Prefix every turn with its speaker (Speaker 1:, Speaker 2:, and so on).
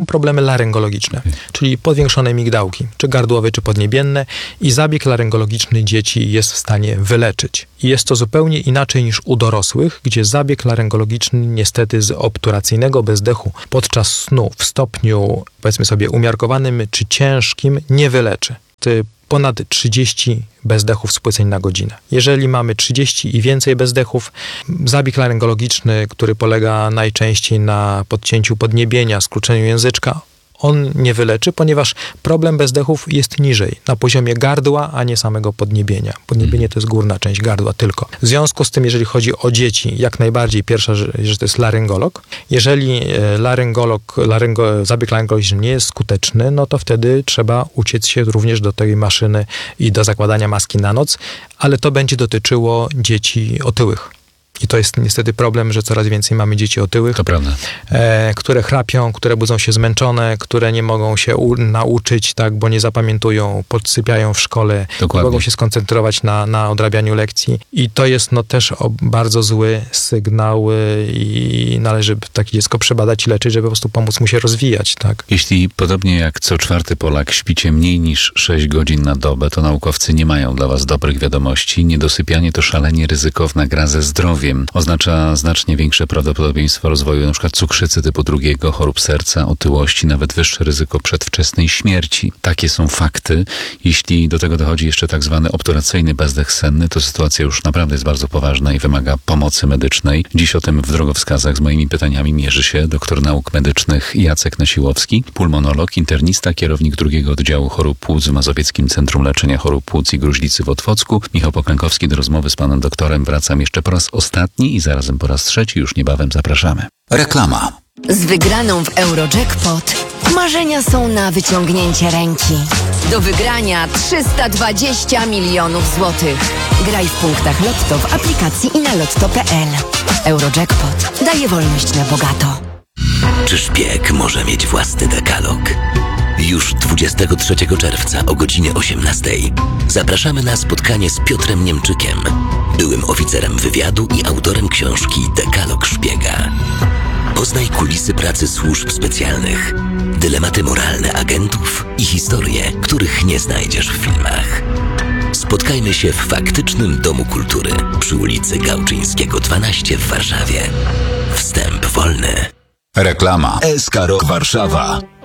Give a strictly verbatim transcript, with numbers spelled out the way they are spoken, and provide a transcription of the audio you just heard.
Speaker 1: problemy laryngologiczne, czyli powiększone migdałki, czy gardłowe, czy podniebienne i zabieg laryngologiczny dzieci jest w stanie wyleczyć. I jest to zupełnie inaczej niż u dorosłych, gdzie zabieg laryngologiczny niestety z obturacyjnego bezdechu podczas snu w stopniu, powiedzmy sobie, umiarkowanym czy ciężkim nie wyleczy. Ponad trzydzieści bezdechów spłyceń na godzinę. Jeżeli mamy trzydzieści i więcej bezdechów, zabieg laryngologiczny, który polega najczęściej na podcięciu podniebienia, skróceniu języczka, on nie wyleczy, ponieważ problem bezdechów jest niżej, na poziomie gardła, a nie samego podniebienia. Podniebienie to jest górna część gardła tylko. W związku z tym, jeżeli chodzi o dzieci, jak najbardziej pierwsza rzecz, że to jest laryngolog. Jeżeli laryngolog, laryngo, zabieg laryngologiczny nie jest skuteczny, no to wtedy trzeba uciec się również do tej maszyny i do zakładania maski na noc, ale to będzie dotyczyło dzieci otyłych. I to jest niestety problem, że coraz więcej mamy dzieci otyłych,
Speaker 2: to prawda.
Speaker 1: E, które chrapią, które budzą się zmęczone, które nie mogą się u, nauczyć, tak, bo nie zapamiętują, podsypiają w szkole,
Speaker 2: Dokładnie.
Speaker 1: nie mogą się skoncentrować na, na odrabianiu lekcji. I to jest no, też o, bardzo zły sygnał i należy takie dziecko przebadać i leczyć, żeby po prostu pomóc mu się rozwijać. Tak.
Speaker 2: Jeśli podobnie jak co czwarty Polak śpicie mniej niż sześć godzin na dobę, to naukowcy nie mają dla was dobrych wiadomości. Niedosypianie to szalenie ryzykowna gra ze zdrowiem. Oznacza znacznie większe prawdopodobieństwo rozwoju np. cukrzycy typu drugiego, chorób serca, otyłości, nawet wyższe ryzyko przedwczesnej śmierci. Takie są fakty. Jeśli do tego dochodzi jeszcze tak zwany obturacyjny bezdech senny, to sytuacja już naprawdę jest bardzo poważna i wymaga pomocy medycznej. Dziś o tym w drogowskazach z moimi pytaniami mierzy się doktor nauk medycznych Jacek Nasiłowski, pulmonolog, internista, kierownik drugiego oddziału chorób płuc w Mazowieckim Centrum Leczenia Chorób Płuc i Gruźlicy w Otwocku. Michał Poklękowski. Do rozmowy z panem doktorem wracam jeszcze po raz ostatni i zarazem po raz trzeci już niebawem zapraszamy.
Speaker 3: Reklama.
Speaker 4: Z wygraną w Eurojackpot marzenia są na wyciągnięcie ręki. Do wygrania trzysta dwadzieścia milionów złotych. Graj w punktach Lotto w aplikacji i na lotto kropka p l. Eurojackpot daje wolność na bogato.
Speaker 3: Czy szpieg może mieć własny dekalog? Już dwudziestego trzeciego czerwca o godzinie osiemnastej zapraszamy na spotkanie z Piotrem Niemczykiem, byłym oficerem wywiadu i autorem książki Dekalog Szpiega. Poznaj kulisy pracy służb specjalnych, dylematy moralne agentów i historie, których nie znajdziesz w filmach. Spotkajmy się w faktycznym Domu Kultury przy ulicy Gałczyńskiego dwanaście w Warszawie. Wstęp wolny.
Speaker 5: Reklama. S K Rok Warszawa.